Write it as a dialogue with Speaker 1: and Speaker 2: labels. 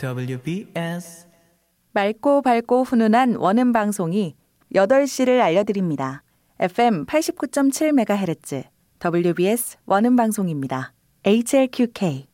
Speaker 1: WBS
Speaker 2: 맑고 밝고 훈훈한 원음 방송이 8시를 알려드립니다. FM 89.7MHz WBS 원음 방송입니다. HLQK